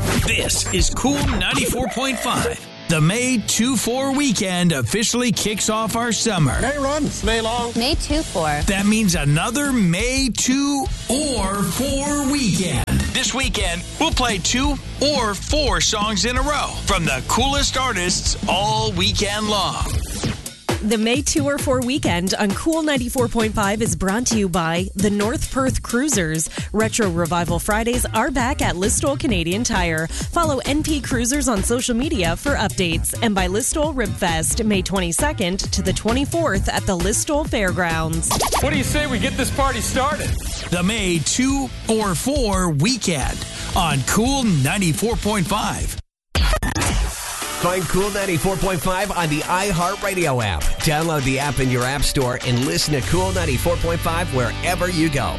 This is Cool 94.5. The May 2-4 weekend officially kicks off our summer. May run, May long. May 2-4. That means another May 2 or 4 weekend. This weekend, we'll play 2 or 4 songs in a row from the coolest artists all weekend long. The May 2 or 4 weekend on Cool 94.5 is brought to you by the North Perth Cruisers. Retro Revival Fridays are back at Listowel Canadian Tire. Follow NP Cruisers on social media for updates. And by Listowel Ribfest, May 22nd to the 24th at the Listowel Fairgrounds. What do you say we get this party started? The May 2 or 4 weekend on Cool 94.5. Find Cool 94.5 on the iHeartRadio app. Download the app in your app store and listen to Cool 94.5 wherever you go.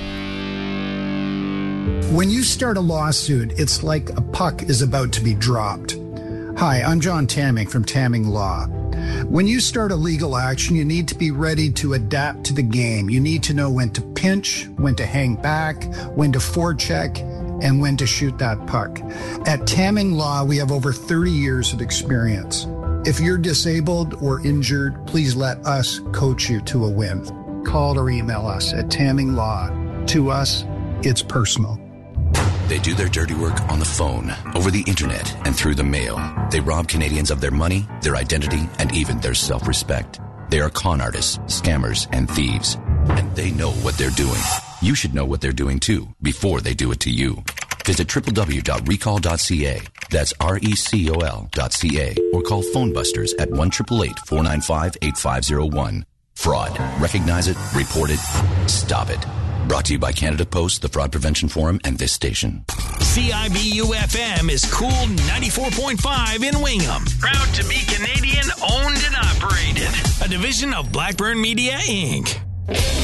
When you start a lawsuit, it's like a puck is about to be dropped. Hi, I'm John Tamming from Tamming Law. When you start a legal action, you need to be ready to adapt to the game. You need to know when to pinch, when to hang back, when to forecheck, and when to shoot that puck. At Tamming Law, we have over 30 years of experience. If you're disabled or injured, please let us coach you to a win. Call or email us at Tamming Law. To us, it's personal. They do their dirty work on the phone, over the internet, and through the mail. They rob Canadians of their money, their identity, and even their self-respect. They are con artists, scammers, and thieves. And they know what they're doing. You should know what they're doing too, before they do it to you. Visit www.recall.ca. That's recol.ca. Or call Phone Busters at 1-888-495-8501. Fraud. Recognize it, report it, stop it. Brought to you by Canada Post, the Fraud Prevention Forum, and this station. CIBU-FM is Cool 94.5 in Wingham. Proud to be Canadian owned and operated. A division of Blackburn Media, Inc.